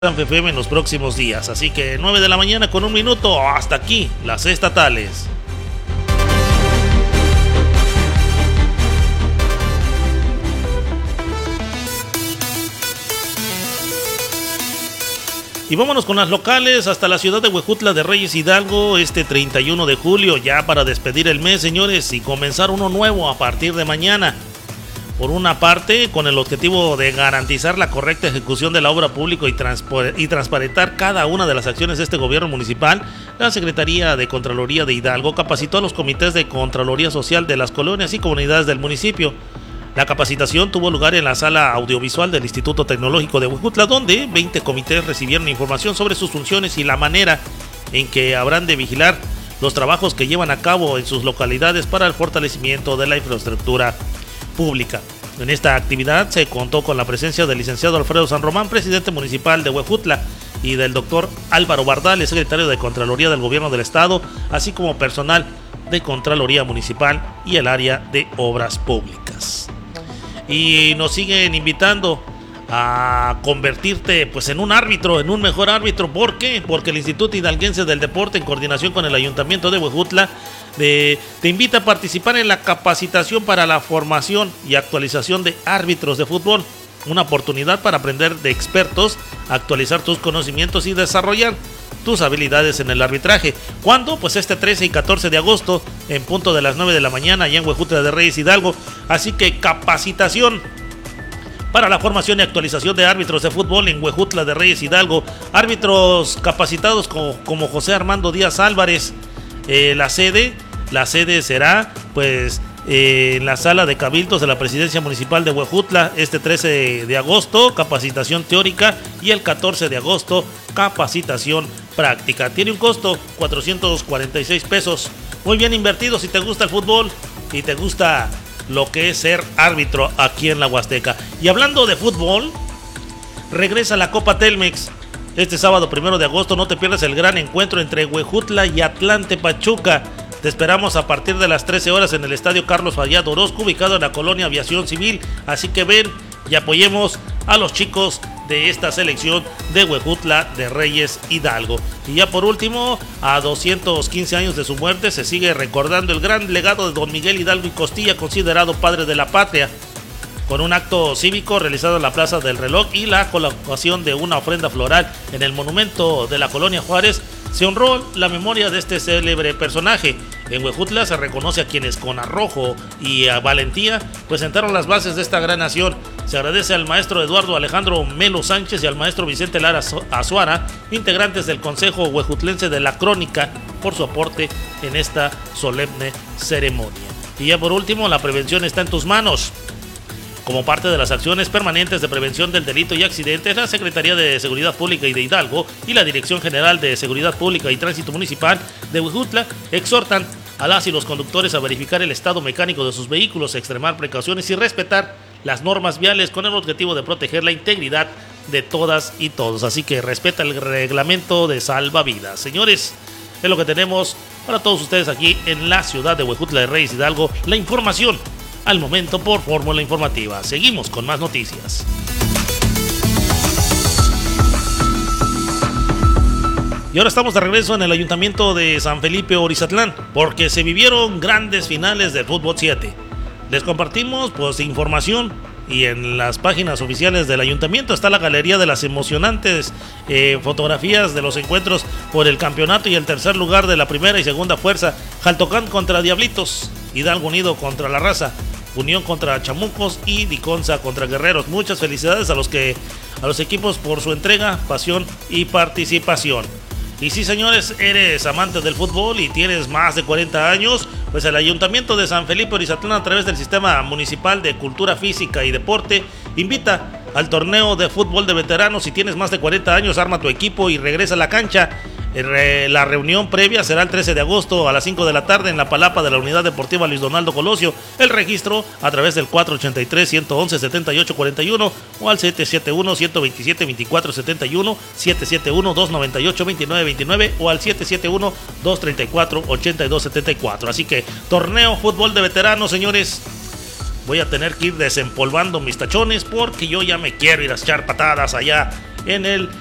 FM en los próximos días. Así que 9 de la mañana con 1 minuto. Hasta aquí las estatales. Y vámonos con las locales hasta la ciudad de Huejutla de Reyes Hidalgo este 31 de julio, ya para despedir el mes, señores, y comenzar uno nuevo a partir de mañana. Por una parte, con el objetivo de garantizar la correcta ejecución de la obra pública y transparentar cada una de las acciones de este gobierno municipal, la Secretaría de Contraloría de Hidalgo capacitó a los comités de Contraloría Social de las colonias y comunidades del municipio. La capacitación tuvo lugar en la sala audiovisual del Instituto Tecnológico de Huejutla, donde 20 comités recibieron información sobre sus funciones y la manera en que habrán de vigilar los trabajos que llevan a cabo en sus localidades para el fortalecimiento de la infraestructura pública. En esta actividad se contó con la presencia del licenciado Alfredo San Román, presidente municipal de Huejutla, y del doctor Álvaro Bardales, secretario de Contraloría del Gobierno del Estado, así como personal de Contraloría Municipal y el área de Obras Públicas. Y nos siguen invitando a convertirte pues en un árbitro, en un mejor árbitro. ¿Por qué? Porque el Instituto Hidalguense del Deporte, en coordinación con el Ayuntamiento de Huejutla, te invita a participar en la capacitación para la formación y actualización de árbitros de fútbol. Una oportunidad para aprender de expertos, actualizar tus conocimientos y desarrollar tus habilidades en el arbitraje. ¿Cuándo? Pues este 13 y 14 de agosto, en punto de las 9 de la mañana, allá en Huejutla de Reyes Hidalgo. Así que capacitación para la formación y actualización de árbitros de fútbol en Huejutla de Reyes Hidalgo. Árbitros capacitados como José Armando Díaz Álvarez. La sede será pues en la sala de cabildos de la Presidencia Municipal de Huejutla este 13 de agosto, capacitación teórica, y el 14 de agosto, capacitación práctica. Tiene un costo 446 pesos. Muy bien invertido si te gusta el fútbol y te gusta lo que es ser árbitro aquí en la Huasteca. Y hablando de fútbol, regresa la Copa Telmex. Este sábado 1 de agosto no te pierdas el gran encuentro entre Huejutla y Atlante Pachuca. Te esperamos a partir de las 13 horas en el Estadio Carlos Fallado Orozco, ubicado en la colonia Aviación Civil. Así que ven y apoyemos a los chicos de esta selección de Huejutla de Reyes Hidalgo. Y ya por último, a 215 años de su muerte, se sigue recordando el gran legado de don Miguel Hidalgo y Costilla, considerado padre de la patria, con un acto cívico realizado en la Plaza del Reloj y la colocación de una ofrenda floral en el monumento de la Colonia Juárez. Se honró la memoria de este célebre personaje. En Huejutla se reconoce a quienes con arrojo y a valentía pues sentaron las bases de esta gran nación. Se agradece al maestro Eduardo Alejandro Melo Sánchez y al maestro Vicente Lara Azuara, integrantes del Consejo Huejutlense de la Crónica, por su aporte en esta solemne ceremonia. Y ya por último, la prevención está en tus manos. Como parte de las acciones permanentes de prevención del delito y accidentes, la Secretaría de Seguridad Pública y de Hidalgo y la Dirección General de Seguridad Pública y Tránsito Municipal de Huejutla exhortan a las y los conductores a verificar el estado mecánico de sus vehículos, extremar precauciones y respetar las normas viales con el objetivo de proteger la integridad de todas y todos. Así que respeta el reglamento de salvavidas. Señores, es lo que tenemos para todos ustedes aquí en la ciudad de Huejutla de Reyes Hidalgo. La información al momento por Fórmula Informativa. Seguimos con más noticias. Y ahora estamos de regreso en el Ayuntamiento de San Felipe Orizatlán, porque se vivieron grandes finales del Fútbol 7. Les compartimos pues información, y en las páginas oficiales del Ayuntamiento está la galería de las emocionantes fotografías de los encuentros por el campeonato y el tercer lugar de la primera y segunda fuerza. Jaltocán contra Diablitos, Hidalgo Unido contra La Raza, Unión contra Chamucos y Diconsa contra Guerreros. Muchas felicidades a los equipos por su entrega, pasión y participación. Y sí, señores, eres amante del fútbol y tienes más de 40 años, pues el Ayuntamiento de San Felipe Orizatlán, a través del Sistema Municipal de Cultura Física y Deporte, invita al torneo de fútbol de veteranos. Si tienes más de 40 años, arma tu equipo y regresa a la cancha. La reunión previa será el 13 de agosto a las 5 de la tarde en la palapa de la Unidad Deportiva Luis Donaldo Colosio. El registro a través del 483-111-7841 o al 771-127-2471, 771-298-2929 o al 771-234-8274. Así que torneo fútbol de veteranos, señores. Voy a tener que ir desempolvando mis tachones porque yo ya me quiero ir a echar patadas allá en el